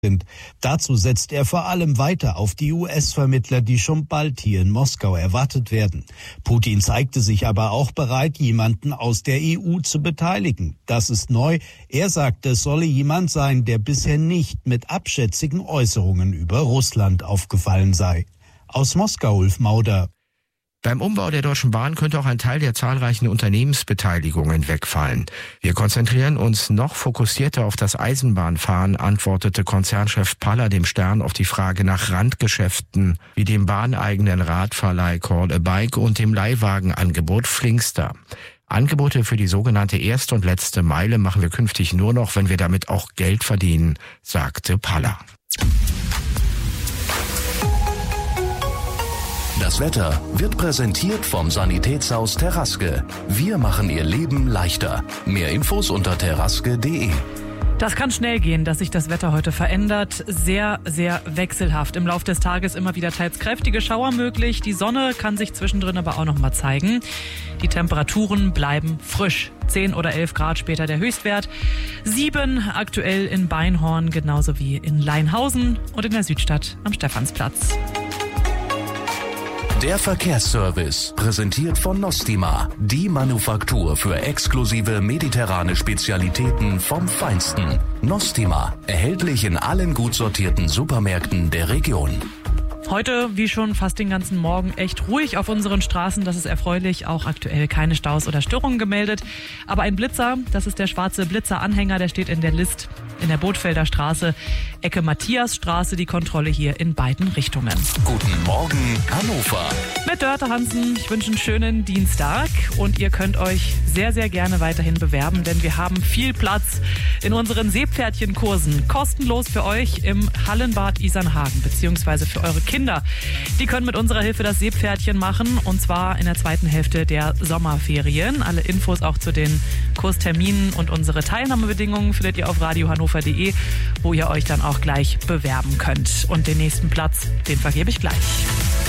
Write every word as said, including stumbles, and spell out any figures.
sind. Dazu setzt er vor allem weiter auf die U S-Vermittler, die schon bald hier in Moskau erwartet werden. Putin zeigte sich aber auch bereit, jemanden aus der E U zu beteiligen. Das ist neu. Er sagte, es solle jemand sein, der bisher nicht mit abschätzigen Äußerungen über Russland aufgefallen sei. Aus Moskau, Ulf Mauder. Beim Umbau der Deutschen Bahn könnte auch ein Teil der zahlreichen Unternehmensbeteiligungen wegfallen. Wir konzentrieren uns noch fokussierter auf das Eisenbahnfahren, antwortete Konzernchef Paller dem Stern auf die Frage nach Randgeschäften wie dem bahneigenen Radverleih Call a Bike und dem Leihwagenangebot Flinkster. Angebote für die sogenannte erste und letzte Meile machen wir künftig nur noch, wenn wir damit auch Geld verdienen, sagte Paller. Das Wetter wird präsentiert vom Sanitätshaus Terraske. Wir machen Ihr Leben leichter. Mehr Infos unter terraske punkt de. Das kann schnell gehen, dass sich das Wetter heute verändert. Sehr, sehr wechselhaft. Im Laufe des Tages immer wieder teils kräftige Schauer möglich. Die Sonne kann sich zwischendrin aber auch noch mal zeigen. Die Temperaturen bleiben frisch. zehn oder elf Grad später der Höchstwert. sieben aktuell in Beinhorn, genauso wie in Leinhausen und in der Südstadt am Stephansplatz. Der Verkehrsservice, präsentiert von Nostima, die Manufaktur für exklusive mediterrane Spezialitäten vom Feinsten. Nostima, erhältlich in allen gut sortierten Supermärkten der Region. Heute, wie schon fast den ganzen Morgen, echt ruhig auf unseren Straßen. Das ist erfreulich. Auch aktuell keine Staus oder Störungen gemeldet. Aber ein Blitzer, das ist der schwarze Blitzer-Anhänger, der steht in der List in der Bothfelder Straße, Ecke Matthiasstraße. Die Kontrolle hier in beiden Richtungen. Guten Morgen, Hannover. Mit Dörte Hansen, ich wünsche einen schönen Dienstag. Und ihr könnt euch sehr, sehr gerne weiterhin bewerben, denn wir haben viel Platz in unseren Seepferdchenkursen. Kostenlos für euch im Hallenbad Isernhagen, beziehungsweise für eure Kinder. Die können mit unserer Hilfe das Seepferdchen machen, und zwar in der zweiten Hälfte der Sommerferien. Alle Infos auch zu den Kursterminen und unsere Teilnahmebedingungen findet ihr auf radio hannover punkt de, wo ihr euch dann auch gleich bewerben könnt. Und den nächsten Platz, den vergebe ich gleich.